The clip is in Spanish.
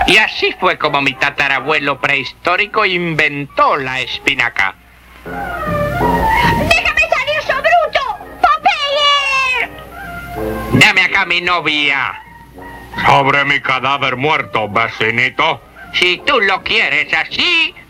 Y así fue como mi tatarabuelo prehistórico inventó la espinaca. ¡Déjame salir, so bruto! ¡Popeye! Dame acá mi novia. Sobre mi cadáver muerto, vecinito. Si tú lo quieres así,